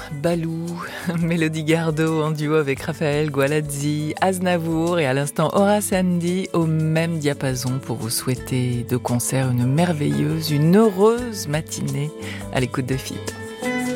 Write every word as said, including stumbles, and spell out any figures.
Balou, Mélodie Gardot en duo avec Raphaël Gualazzi, Aznavour et à l'instant Horace Andy au même diapason pour vous souhaiter de concert une merveilleuse, une heureuse matinée à l'écoute de F I P.